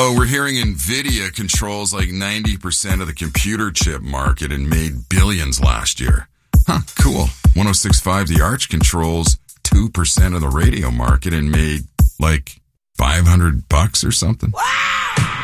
Oh, we're hearing NVIDIA controls like 90% of the computer chip market and made billions last year. Huh, cool. 106.5 The Arch controls 2% of the radio market and made like $500 or something. Wow!